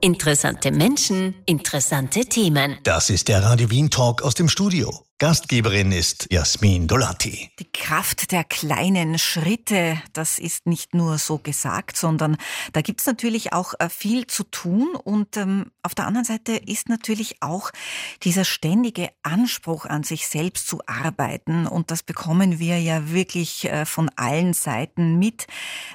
Interessante Menschen, interessante Themen. Das ist der Radio Wien Talk aus dem Studio. Gastgeberin ist Jasmin Dolati. Die Kraft der kleinen Schritte, das ist nicht nur so gesagt, sondern da gibt's natürlich auch viel zu tun. Und auf der anderen Seite ist natürlich auch dieser ständige Anspruch an sich selbst zu arbeiten. Und das bekommen wir ja wirklich von allen Seiten mit.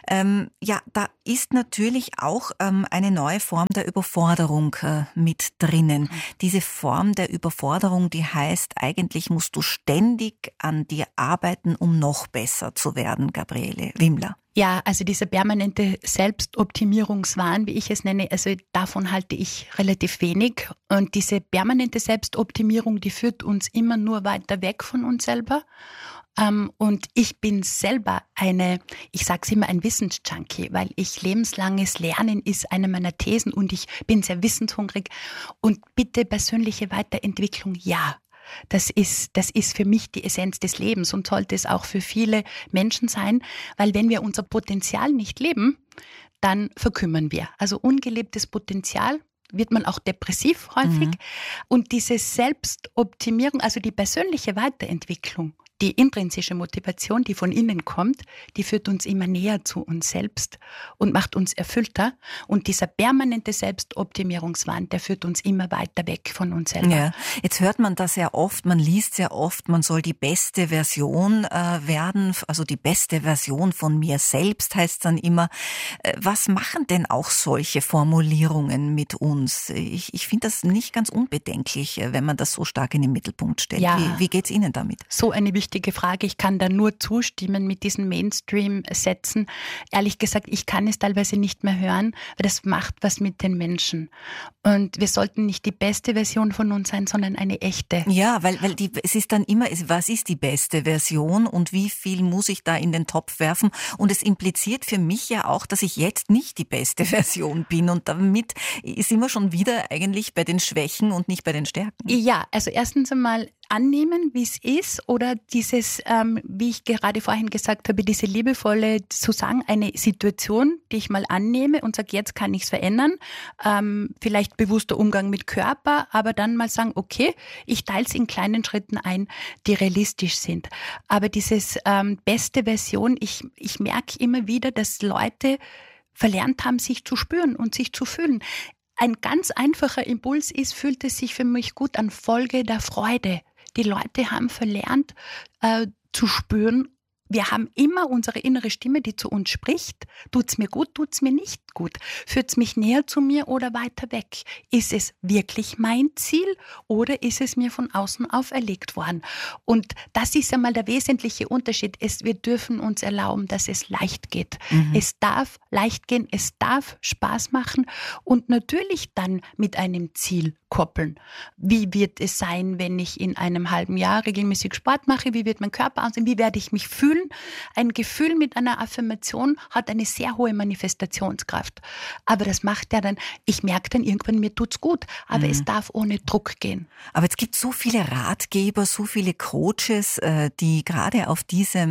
Da ist natürlich auch eine neue Form der Überforderung mit drinnen. Diese Form der Überforderung, die heißt, eigentlich musst du ständig an dir arbeiten, um noch besser zu werden, Gabriele Wimler. Ja, also dieser permanente Selbstoptimierungswahn, wie ich es nenne, also davon halte ich relativ wenig. Und diese permanente Selbstoptimierung, die führt uns immer nur weiter weg von uns selber. Und ich bin selber ich sage es immer, ein Wissensjunkie, weil lebenslanges Lernen ist eine meiner Thesen und ich bin sehr wissenshungrig. Und bitte persönliche Weiterentwicklung, ja. Das ist für mich die Essenz des Lebens und sollte es auch für viele Menschen sein, weil wenn wir unser Potenzial nicht leben, dann verkümmern wir. Also ungelebtes Potenzial wird man auch depressiv häufig. Und diese Selbstoptimierung, also die persönliche Weiterentwicklung, die intrinsische Motivation, die von innen kommt, die führt uns immer näher zu uns selbst und macht uns erfüllter. Und dieser permanente Selbstoptimierungswahn, der führt uns immer weiter weg von uns selber. Ja, jetzt hört man das sehr oft, man liest sehr oft, man soll die beste Version werden, also die beste Version von mir selbst heißt dann immer. Was machen denn auch solche Formulierungen mit uns? Ich finde das nicht ganz unbedenklich, wenn man das so stark in den Mittelpunkt stellt. Ja. Wie geht's Ihnen damit? So eine wichtige Frage. Ich kann da nur zustimmen mit diesen Mainstream-Sätzen. Ehrlich gesagt, ich kann es teilweise nicht mehr hören, weil das macht was mit den Menschen. Und wir sollten nicht die beste Version von uns sein, sondern eine echte. Ja, weil es ist dann immer, was ist die beste Version und wie viel muss ich da in den Topf werfen? Und es impliziert für mich ja auch, dass ich jetzt nicht die beste Version bin. Und damit sind wir schon wieder eigentlich bei den Schwächen und nicht bei den Stärken. Ja, also erstens einmal annehmen, wie es ist, oder dieses, wie ich gerade vorhin gesagt habe, diese liebevolle, zu sagen, eine Situation, die ich mal annehme und sage, jetzt kann ich es verändern, vielleicht bewusster Umgang mit Körper, aber dann mal sagen, okay, ich teile es in kleinen Schritten ein, die realistisch sind. Aber dieses beste Version, ich merke immer wieder, dass Leute verlernt haben, sich zu spüren und sich zu fühlen. Ein ganz einfacher Impuls ist, fühlt es sich für mich gut an, Folge der Freude. Die Leute haben verlernt zu spüren, wir haben immer unsere innere Stimme, die zu uns spricht. Tut's mir gut, tut's mir nicht gut? Führt's mich näher zu mir oder weiter weg? Ist es wirklich mein Ziel oder ist es mir von außen auferlegt worden? Und das ist einmal der wesentliche Unterschied. Wir dürfen uns erlauben, dass es leicht geht. Es darf leicht gehen, es darf Spaß machen und natürlich dann mit einem Ziel koppeln. Wie wird es sein, wenn ich in einem halben Jahr regelmäßig Sport mache? Wie wird mein Körper aussehen? Wie werde ich mich fühlen? Ein Gefühl mit einer Affirmation hat eine sehr hohe Manifestationskraft. Aber das macht ja dann, ich merke dann irgendwann, mir tut's gut. Aber es darf ohne Druck gehen. Aber es gibt so viele Ratgeber, so viele Coaches, die gerade auf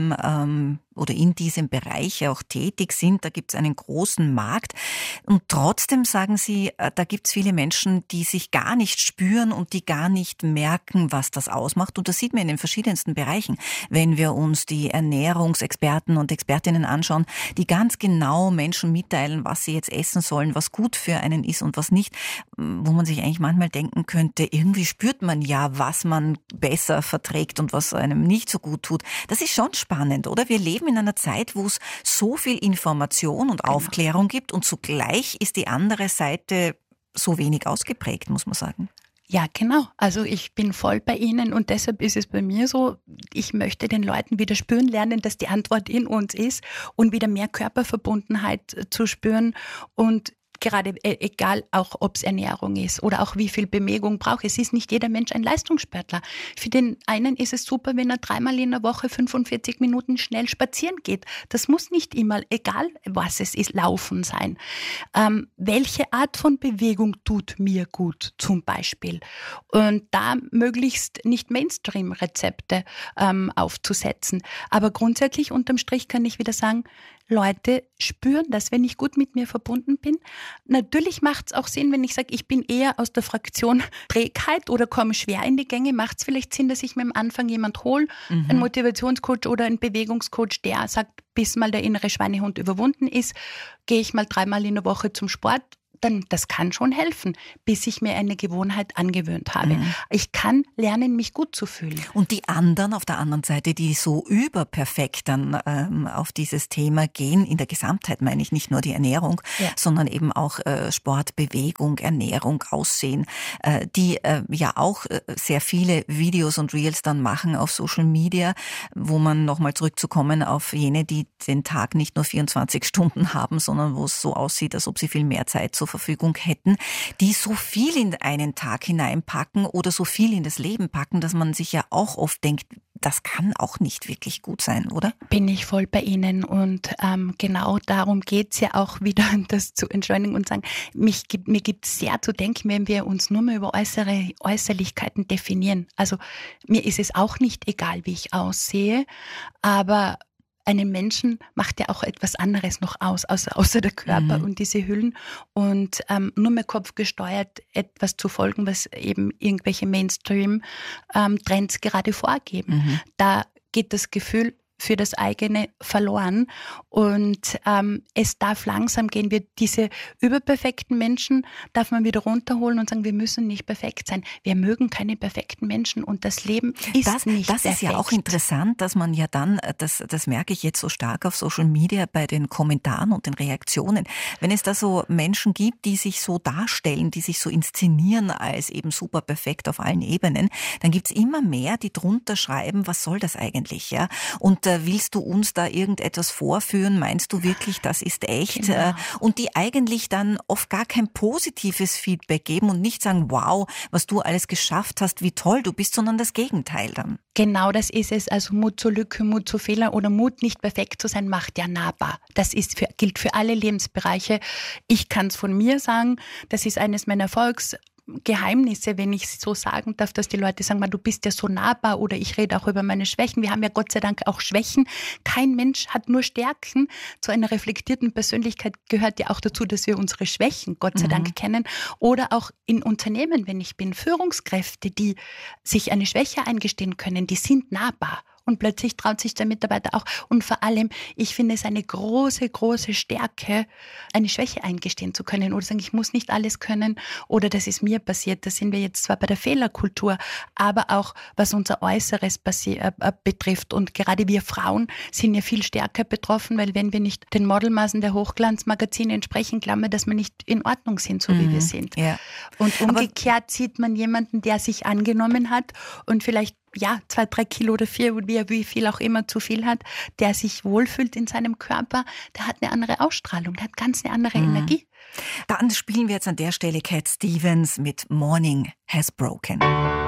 diesem oder in diesem Bereich auch tätig sind. Da gibt es einen großen Markt. Und trotzdem sagen Sie, da gibt es viele Menschen, die sich gar nicht spüren und die gar nicht merken, was das ausmacht. Und das sieht man in den verschiedensten Bereichen. Wenn wir uns die Ernährungsexperten und Expertinnen anschauen, die ganz genau Menschen mitteilen, was sie jetzt essen sollen, was gut für einen ist und was nicht, wo man sich eigentlich manchmal denken könnte, irgendwie spürt man ja, was man besser verträgt und was einem nicht so gut tut. Das ist schon spannend, oder? Wir leben in einer Zeit, wo es so viel Information und Aufklärung gibt und zugleich ist die andere Seite so wenig ausgeprägt, muss man sagen. Ja, genau. Also ich bin voll bei Ihnen und deshalb ist es bei mir so, ich möchte den Leuten wieder spüren lernen, dass die Antwort in uns ist und wieder mehr Körperverbundenheit zu spüren und gerade egal auch, ob es Ernährung ist oder auch wie viel Bewegung braucht. Es ist nicht jeder Mensch ein Leistungssportler. Für den einen ist es super, wenn er 3-mal in der Woche 45 Minuten schnell spazieren geht. Das muss nicht immer, egal was es ist, Laufen sein. Welche Art von Bewegung tut mir gut zum Beispiel? Und da möglichst nicht Mainstream-Rezepte aufzusetzen. Aber grundsätzlich unterm Strich kann ich wieder sagen, Leute spüren das, wenn ich gut mit mir verbunden bin. Natürlich macht es auch Sinn, wenn ich sage, ich bin eher aus der Fraktion Trägheit oder komme schwer in die Gänge, macht es vielleicht Sinn, dass ich mir am Anfang jemand hole, einen Motivationscoach oder einen Bewegungscoach, der sagt, bis mal der innere Schweinehund überwunden ist, gehe ich mal 3-mal in der Woche zum Sport. Dann das kann schon helfen, bis ich mir eine Gewohnheit angewöhnt habe. Ich kann lernen, mich gut zu fühlen. Und die anderen auf der anderen Seite, die so überperfekt dann auf dieses Thema gehen, in der Gesamtheit meine ich, nicht nur die Ernährung, sondern eben auch Sport, Bewegung, Ernährung, Aussehen, die ja auch sehr viele Videos und Reels dann machen auf Social Media, wo man nochmal zurückzukommen auf jene, die den Tag nicht nur 24 Stunden haben, sondern wo es so aussieht, als ob sie viel mehr Zeit zur Verfügung hätten, die so viel in einen Tag hineinpacken oder so viel in das Leben packen, dass man sich ja auch oft denkt, das kann auch nicht wirklich gut sein, oder? Bin ich voll bei Ihnen und genau darum geht es ja auch wieder, das zu entschleunigen und sagen, mir gibt es sehr zu denken, wenn wir uns nur mehr über Äußerlichkeiten definieren. Also mir ist es auch nicht egal, wie ich aussehe, aber einen Menschen macht ja auch etwas anderes noch aus, außer der Körper und diese Hüllen. Und nur mehr kopfgesteuert etwas zu folgen, was eben irgendwelche Mainstream-Trends gerade vorgeben. Da geht das Gefühl für das eigene verloren. Und es darf langsam gehen. Diese überperfekten Menschen darf man wieder runterholen und sagen, wir müssen nicht perfekt sein. Wir mögen keine perfekten Menschen und das Leben ist nicht perfekt. Das ist ja auch interessant, dass man ja dann, das merke ich jetzt so stark auf Social Media bei den Kommentaren und den Reaktionen, wenn es da so Menschen gibt, die sich so darstellen, die sich so inszenieren als eben super perfekt auf allen Ebenen, dann gibt's immer mehr, die drunter schreiben, was soll das eigentlich, ja? Und willst du uns da irgendetwas vorführen? Meinst du wirklich, das ist echt? Genau. Und die eigentlich dann oft gar kein positives Feedback geben und nicht sagen, wow, was du alles geschafft hast, wie toll du bist, sondern das Gegenteil dann. Genau, das ist es. Also Mut zur Lücke, Mut zu Fehlern oder Mut, nicht perfekt zu sein, macht ja nahbar. Das gilt für alle Lebensbereiche. Ich kann es von mir sagen, das ist eines meiner Geheimnisse, wenn ich so sagen darf, dass die Leute sagen, du bist ja so nahbar oder ich rede auch über meine Schwächen. Wir haben ja Gott sei Dank auch Schwächen. Kein Mensch hat nur Stärken. Zu einer reflektierten Persönlichkeit gehört ja auch dazu, dass wir unsere Schwächen Gott sei Dank kennen. Oder auch in Unternehmen, wenn ich bin, Führungskräfte, die sich eine Schwäche eingestehen können, die sind nahbar. Und plötzlich traut sich der Mitarbeiter auch. Und vor allem, ich finde es eine große, große Stärke, eine Schwäche eingestehen zu können oder sagen, ich muss nicht alles können oder das ist mir passiert. Da sind wir jetzt zwar bei der Fehlerkultur, aber auch was unser Äußeres betrifft. Und gerade wir Frauen sind ja viel stärker betroffen, weil wenn wir nicht den Modelmaßen der Hochglanzmagazine entsprechen, glauben wir, dass wir nicht in Ordnung sind, so wie wir sind. Ja. Und umgekehrt sieht man jemanden, der sich angenommen hat und vielleicht 2-3 Kilo oder 4, wie viel auch immer zu viel hat, der sich wohlfühlt in seinem Körper, der hat eine andere Ausstrahlung, der hat ganz eine andere Energie. Dann spielen wir jetzt an der Stelle Cat Stevens mit Morning Has Broken.